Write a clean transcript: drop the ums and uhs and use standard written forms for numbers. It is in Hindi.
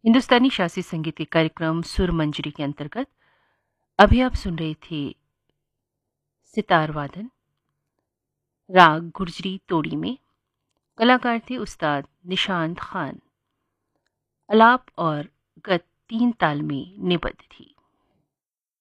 हिंदुस्तानी शास्त्रीय संगीत के कार्यक्रम सुर मंजरी के अंतर्गत अभी आप सुन रहे थे सितार वादन राग गुर्जरी तोड़ी में। कलाकार थे उस्ताद निशांत खान। अलाप और गत तीन ताल में निबद्ध थी।